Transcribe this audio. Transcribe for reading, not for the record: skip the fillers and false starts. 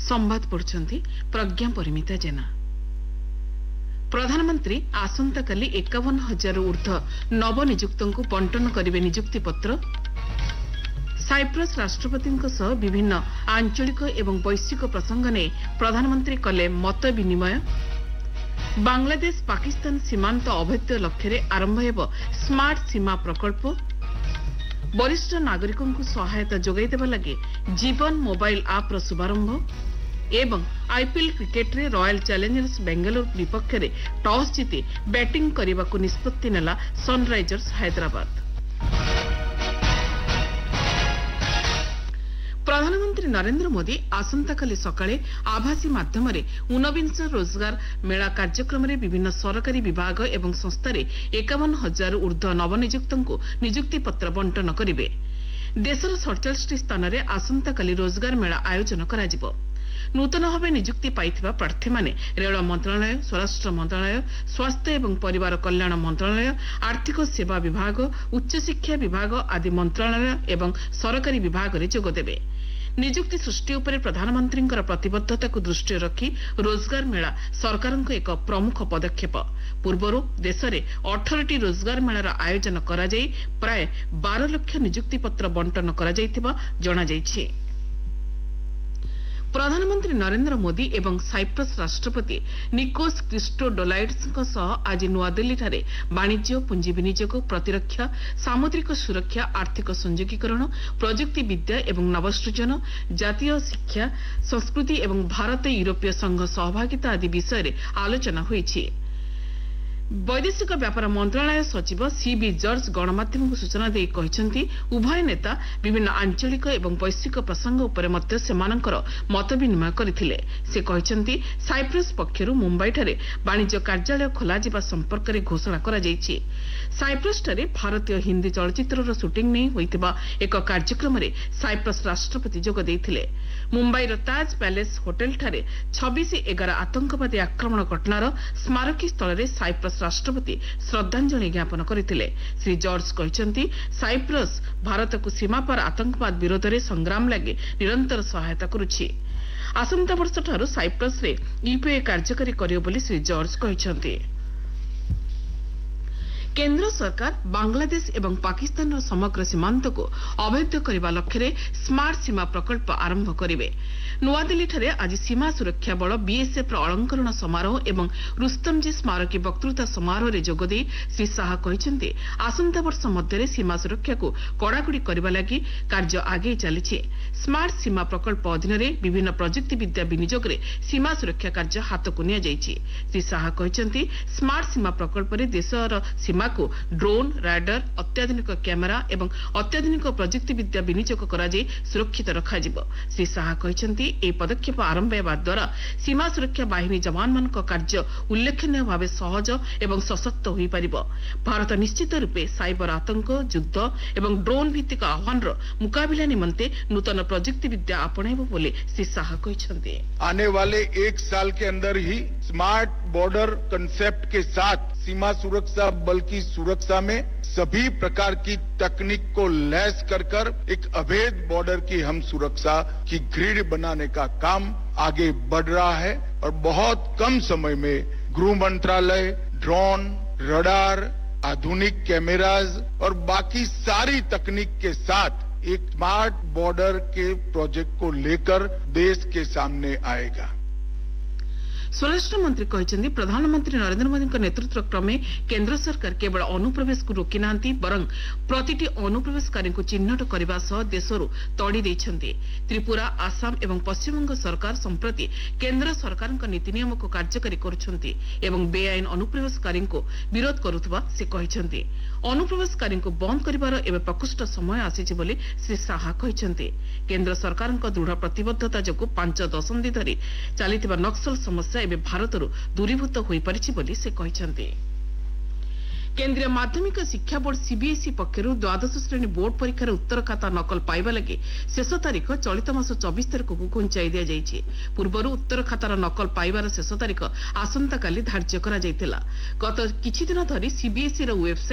संवाद पढ़ुछंती प्रज्ञा परिमिता जेना। प्रधानमंत्री आसंताकाली 51,000 ऊर्ध्व नवनियुक्तों बंटन करिवे नियुक्ति पत्र। साइप्रस राष्ट्रपतिଙ୍କ सह विभिन्न आंचलिक एवं वैश्विक प्रसंग ने प्रधानमंत्री कले मत विनिमय। बांग्लादेश पाकिस्तान सीमांत अवैध लक्ष्य आरंभ हेब स्मार्ट सीमा प्रकल्प। वरिष्ठ नागरिकों को सहायता जोगाई देबा लगे जीवन मोबाइल आप रो शुभारंभ एवं आईपीएल क्रिकेट रे रॉयल चैलेंजर्स बेंगलोर विपक्ष में टॉस जीति बैटिंग करने को निष्पत्ति नेला सनराइजर्स हैदराबाद। प्रधानमंत्री नरेंद्र मोदी आसंताकाली सकाळे आभासी माध्यम 49 रोजगार मेला कार्यक्रम में विभिन्न सरकारी विभाग एवं संस्थार 51,000 ऊर्ध्व नवनियुक्तों को नियुक्ति पत्र बंटन करिवे। देशर 47 स्थान में आसंताकाली रोजगार मेला आयोजन कराजिबो। नूतन भाव नियुक्ति पाइथिबा प्रार्थी माने रेल मंत्रालय, स्वराष्ट्र मंत्रालय, स्वास्थ्य एवं परिवार कल्याण मंत्रालय, आर्थिक सेवा विभाग, उच्च शिक्षा विभाग आदि मंत्रालय एवं सरकारी विभाग रे जोग देबे। नियुक्ति सृष्टि उपरे प्रधानमंत्री प्रतिबद्धता को दृष्टि रखी रोजगार मेला सरकार एक प्रमुख पदक्षेप। पूर्वर देश में 18टी रोजगार मेलार आयोजन करा जाई प्राय 12 लाख नियुक्ति पत्र बंटन करा जाइथिबा जणा जाइछि। प्रधानमंत्री नरेंद्र मोदी एवं साइप्रस राष्ट्रपति निकोस क्रिस्टोडोलाइड्स आज नुआदिल्ली ठारे वाणिज्य, पुंजी विनियोग, प्रतिरक्षा, सामुद्रिक सुरक्षा, आर्थिक संयोगीकरण, प्रजुक्ति विद्या एवं नवसृजन, जातीय शिक्षा, संस्कृति एवं भारत यूरोपीय संघ सहभागिता आदि विषय आलोचना हुई। वैदेशिक व्यापार मंत्रालय सचिव सीबी जॉर्ज गणमाध्यम को सूचना देई कहिसेंती उभय नेता विभिन्न आंचलिक एवं वैश्विक प्रसंग उपरे मध्य सेमानकर मत विनिमय करथिले। से कहिसेंती साइप्रस पक्षरु मुंबई ठारे वाणिज्य कार्यालय खोला जिबा संपर्क रे घोषणा करा जायछि। साइप्रस ठारे भारतीय हिंदी चलचित्रर शूटिंग नै होइतिबा एक कार्यक्रम रे साइप्रस राष्ट्रपति जोग देइथिले। मुंबईर ताज पैलेस होटेल ठारे 26/11 आतंकवादी आक्रमण घटनार स्मारकी स्थल रे साइप्रस राष्ट्रपति श्रद्धांजलि ज्ञापन करथिले। श्री जॉर्ज कहिसेंती साइप्रस भारत को सीमा पर आतंकवाद विरोध में संग्राम लगे निरंतर सहायता करुछि। आसंता वर्ष ठारू साइप्रस रे यूपीए कार्यकारी करियो बोली श्री जॉर्ज कहिसेंती। केंद्र सरकार बांग्लादेश एवं पाकिस्तान समग्र सीमांत को अवैध करने लक्ष्य स्मार्ट सीमा प्रकल्प आरंभ करेंगे। नुआदिल्ली ठारे आज सीमा सुरक्षा बल बीएसएफ अलंकरण समारोह एवं रुस्तमजी स्मारकी वक्तृता समारोह रे जोगदे श्री शाह कहिसेंती आसंता वर्ष मध्य सीमा सुरक्षा को कड़ाकड़ी करने लगी कार्य आगे चली। स्मार्ट सीमा प्रकल्प अधीन विभिन्न प्रजुक्ति विद्या विनियोग रे सीमा सुरक्षा कार्य हाथ को निया जायछि। श्री शाह कहिसेंती स्मार्ट सीमा प्रकल्प रे देशर सीमा को ड्रोन, राडार, अत्याधुनिक कैमेरा एवं अत्याधुनिक प्रजुक्ति विद्या विनियोग करा जाय सुरक्षित रखा जिवो। श्री शाह कहिसेंती ए पदक्षेप आरंभ हेबा द्वारा सीमा सुरक्षा बाहिनी जवान मान कार्य उल्लेखनीय भाव सहज एवं सशक्त होई परिबो। भारत निश्चित रूपे साइबर आतंक, युद्ध एवं ड्रोन भित्तिक आह्वान मुकाबिला निमंते नूतन प्रजुक्ति विद्या अपनाइबो बोले श्री शाह कहिसेंती। आने वाले 1 साल के अंदर ही स्मार्ट बॉर्डर कंसेप्ट के साथ सीमा सुरक्षा बल की सुरक्षा में सभी प्रकार की तकनीक को लैस कर एक अवैध बॉर्डर की हम सुरक्षा की ग्रिड बनाने का काम आगे बढ़ रहा है और बहुत कम समय में गृह मंत्रालय ड्रोन, रडार, आधुनिक कैमराज और बाकी सारी तकनीक के साथ एक स्मार्ट बॉर्डर के प्रोजेक्ट को लेकर देश के सामने आएगा। स्वराष्ट्र मंत्री कहते प्रधानमंत्री नरेंद्र मोदी नेतृत्व क्रमे केंद्र सरकार केवल अनुप्रवेश को रोकी नांती बरं प्रतिटी अनुप्रवेशकारी को चिन्हट करने सह देशरू तड़ी देइछन्ति। त्रिपुरा, आसाम एवं पश्चिमबंग सरकार संप्रति केंद्र सरकार नीति नियम को कार्यकारी करुछन्ति एवं बेआईन अनुप्रवेशकारी को विरोध करुथबा से कहिछन्ति। अनुप्रवेशकारी को बंद करिवार एवं प्रकृष्ट समय आसीछि बोली श्री शाह कहिछन्ति। केंद्र सरकार दृढ़ प्रतिबद्धता जोगु 5 दशंधि धरी चलिथिबा नक्सल समस्या एवं भारतरू दूरीभूत होई परिछि बोली से कहिछन्ति। केंद्रीय माध्यमिक शिक्षा बोर्ड सीबीएसई पक्षर द्वादश श्रेणी बोर्ड परीक्षार उत्तर खाता नकल पाइबा लगी शेष तारीख चलित मास 24 तारीख को घुंचाई दिया जायछि। पूर्वर उत्तर खातार नकल पाइबार शेष तारीख आसंता काली धार्य करा जायतिला। गत किछि दिन धरी सीबीएसई वेबसाइट